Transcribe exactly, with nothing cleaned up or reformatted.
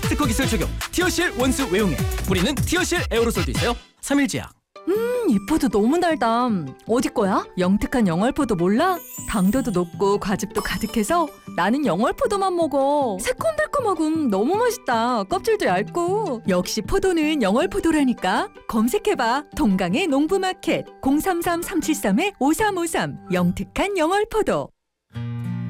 스티커 기술 적용 티어실 원수 외용액. 뿌리는 티어실 에어로솔도 있어요. 삼일제약. 음, 이 포도 너무 달다. 어디 거야? 영특한 영월포도 몰라? 당도도 높고 과즙도 가득해서 나는 영월포도만 먹어. 새콤달콤하고 너무 맛있다. 껍질도 얇고. 역시 포도는 영월포도라니까. 검색해봐. 동강의 농부마켓 공삼삼 삼칠삼 오삼오삼 영특한 영월포도.